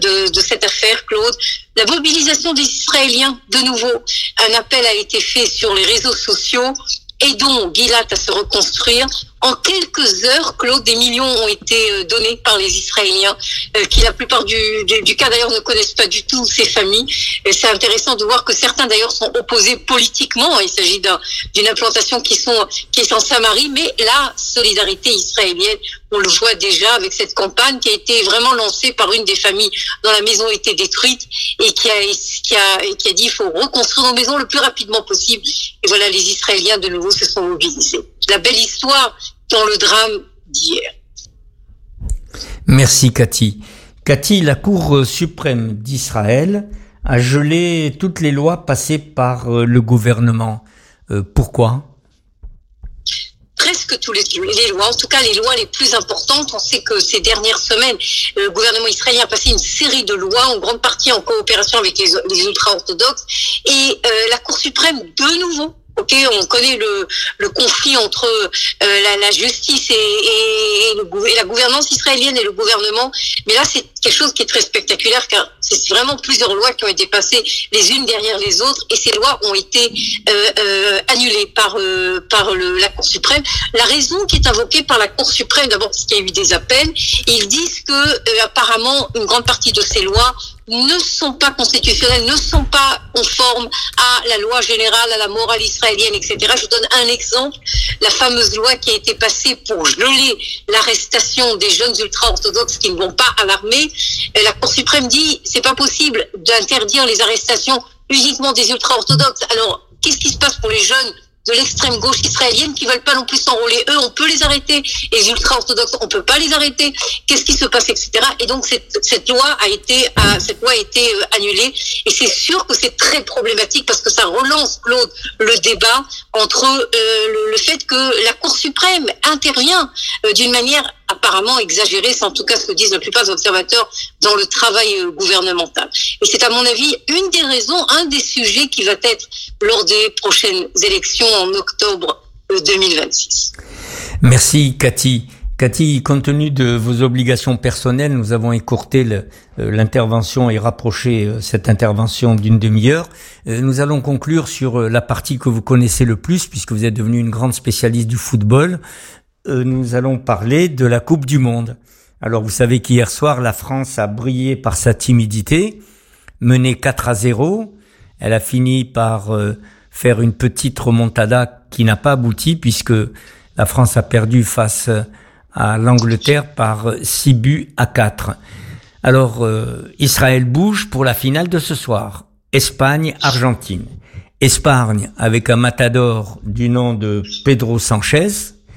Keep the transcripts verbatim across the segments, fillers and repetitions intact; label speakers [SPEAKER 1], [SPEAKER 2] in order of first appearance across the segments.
[SPEAKER 1] de, de cette affaire, Claude. La mobilisation des Israéliens, de nouveau, un appel a été fait sur les réseaux sociaux. Aidons Gilat à se reconstruire. En quelques heures, Claude, des millions ont été donnés par les Israéliens, euh, qui la plupart du, du, du cas d'ailleurs ne connaissent pas du tout ces familles. Et c'est intéressant de voir que certains d'ailleurs sont opposés politiquement. Il s'agit d'un, d'une implantation qui sont qui est en Samarie, mais la solidarité israélienne, on le voit déjà avec cette campagne qui a été vraiment lancée par une des familles dont la maison était détruite et qui a qui a qui a dit il faut reconstruire nos maisons le plus rapidement possible. Et voilà, les Israéliens de nouveau se sont mobilisés. La belle histoire dans le drame d'hier.
[SPEAKER 2] Merci Cathy. Cathy, la Cour suprême d'Israël a gelé toutes les lois passées par le gouvernement. Euh, pourquoi ?
[SPEAKER 1] Presque toutes les, les lois, en tout cas les lois les plus importantes. On sait que ces dernières semaines, le gouvernement israélien a passé une série de lois, en grande partie en coopération avec les, les ultra-orthodoxes. Et euh, la Cour suprême, de nouveau, ok, on connaît le, le conflit entre euh, la, la justice et, et, et, le, et la gouvernance israélienne et le gouvernement. Mais là, c'est quelque chose qui est très spectaculaire, car c'est vraiment plusieurs lois qui ont été passées les unes derrière les autres, et ces lois ont été euh, euh, annulées par euh, par le, la Cour suprême. La raison qui est invoquée par la Cour suprême, d'abord parce qu'il y a eu des appels, ils disent que euh, apparemment une grande partie de ces lois ne sont pas constitutionnelles, ne sont pas conformes à la loi générale, à la morale israélienne, et cetera. Je vous donne un exemple, la fameuse loi qui a été passée pour geler l'arrestation des jeunes ultra-orthodoxes qui ne vont pas à l'armée. La Cour suprême dit c'est pas possible d'interdire les arrestations uniquement des ultra-orthodoxes. Alors, qu'est-ce qui se passe pour les jeunes de l'extrême gauche israélienne qui veulent pas non plus s'enrôler? Eux, on peut les arrêter. Et les ultra-orthodoxes, on peut pas les arrêter. Qu'est-ce qui se passe, et cetera. Et donc, cette, cette loi a été, a, cette loi a été euh, annulée. Et c'est sûr que c'est très problématique parce que ça relance, Claude, le débat entre euh, le, le fait que la Cour suprême intervient euh, d'une manière apparemment exagérée, c'est en tout cas ce que disent la plupart des observateurs dans le travail euh, gouvernemental. Et c'est à mon avis une des raisons, un des sujets qui va être lors des prochaines élections en octobre deux mille vingt-six.
[SPEAKER 2] Merci Cathy. Cathy, compte tenu de vos obligations personnelles, nous avons écourté le, euh, l'intervention et rapproché euh, cette intervention d'une demi-heure. Euh, nous allons conclure sur euh, la partie que vous connaissez le plus, puisque vous êtes devenue une grande spécialiste du football. Euh, nous allons parler de la Coupe du Monde. Alors vous savez qu'hier soir, la France a brillé par sa timidité, menée quatre à zéro. Elle a fini par euh, faire une petite remontada qui n'a pas abouti, puisque la France a perdu face à l'Angleterre par six buts à quatre. Alors, euh, Israël bouge pour la finale de ce soir. Espagne-Argentine. Espagne avec un matador du nom de Pedro Sanchez,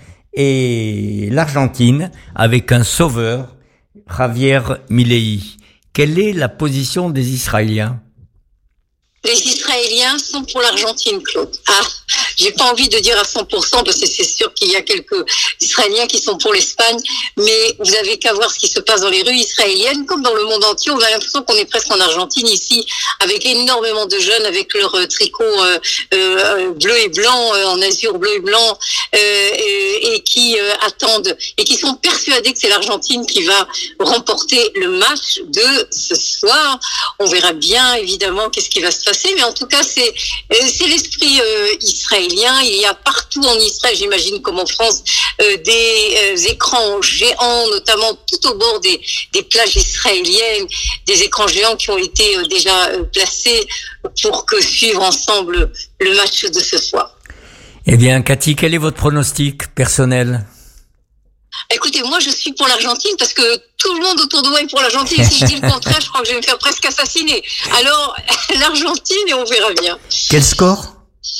[SPEAKER 2] et l'Argentine avec un sauveur, Javier Milei. Quelle est la position des Israéliens ?
[SPEAKER 1] Les Israéliens sont pour l'Argentine, Claude. Ah, j'ai pas envie de dire à cent pour cent parce que c'est sûr qu'il y a quelques Israéliens qui sont pour l'Espagne, mais vous avez qu'à voir ce qui se passe dans les rues israéliennes, comme dans le monde entier. On a l'impression qu'on est presque en Argentine ici, avec énormément de jeunes avec leur euh, tricot euh, euh, bleu et blanc, euh, en azur bleu et blanc, euh, et, et qui euh, attendent et qui sont persuadés que c'est l'Argentine qui va remporter le match de ce soir. On verra bien évidemment qu'est-ce qui va se passer, mais en tout cas c'est c'est l'esprit euh, israélien. Il y a partout en Israël, j'imagine comme en France, euh, des euh, écrans géants, notamment tout au bord des des plages israéliennes, des écrans géants qui ont été euh, déjà euh, placés pour que suivre ensemble le match de ce soir.
[SPEAKER 2] Eh bien, Cathy, quel est votre pronostic personnel ?
[SPEAKER 1] Écoutez, moi je suis pour l'Argentine parce que tout le monde autour de moi est pour l'Argentine. Si je dis le contraire, je crois que je vais me faire presque assassiner. Alors, l'Argentine et on verra bien.
[SPEAKER 2] Quel score ?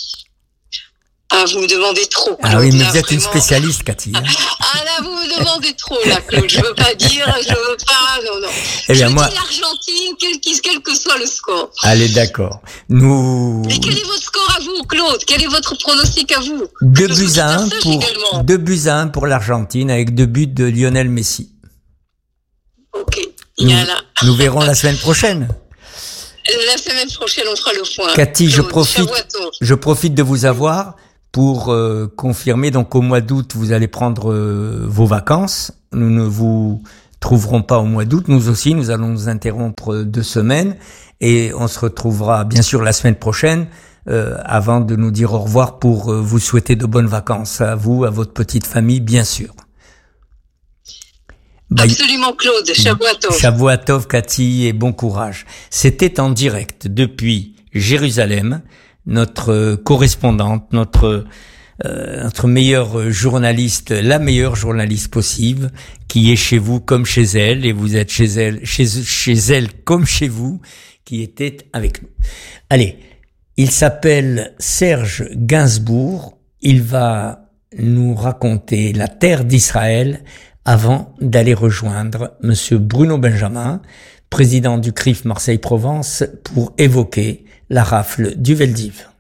[SPEAKER 1] Ah, vous me demandez trop, Claude.
[SPEAKER 2] Ah oui, mais
[SPEAKER 1] là,
[SPEAKER 2] vous êtes
[SPEAKER 1] vraiment.
[SPEAKER 2] Une spécialiste, Cathy. Hein.
[SPEAKER 1] Ah là, vous me demandez trop, là, Claude. Je veux pas dire, je veux pas, non, non.
[SPEAKER 2] Eh bien,
[SPEAKER 1] je
[SPEAKER 2] moi...
[SPEAKER 1] dis l'Argentine, quel, quel que soit le score.
[SPEAKER 2] Allez, d'accord. Nous...
[SPEAKER 1] Mais quel est votre score à vous, Claude ? Quel est votre pronostic à vous ?
[SPEAKER 2] Deux buts à un pour, deux buts à un pour l'Argentine avec deux buts de Lionel Messi.
[SPEAKER 1] Ok.
[SPEAKER 2] Nous,
[SPEAKER 1] Yala.
[SPEAKER 2] nous verrons la semaine prochaine.
[SPEAKER 1] La semaine prochaine, on fera le point.
[SPEAKER 2] Cathy,
[SPEAKER 1] Claude,
[SPEAKER 2] je profite, je profite de vous avoir pour euh, confirmer. Donc, au mois d'août, vous allez prendre euh, vos vacances. Nous ne vous trouveront pas au mois d'août. Nous aussi, nous allons nous interrompre deux semaines et on se retrouvera bien sûr la semaine prochaine euh, avant de nous dire au revoir pour euh, vous souhaiter de bonnes vacances à vous, à votre petite famille, bien sûr.
[SPEAKER 1] Absolument, Claude. Shavua Tov.
[SPEAKER 2] Shavua Tov, Cathy, et bon courage. C'était en direct depuis Jérusalem, notre correspondante, notre euh, notre meilleure journaliste, la meilleure journaliste possible, qui est chez vous comme chez elle, et vous êtes chez elle, chez chez elle comme chez vous, qui était avec nous. Allez, il s'appelle Serge Gainsbourg. Il va nous raconter la terre d'Israël avant d'aller rejoindre Monsieur Bruno Benjamin, président du C R I F Marseille-Provence, pour évoquer la rafle du Veldiv.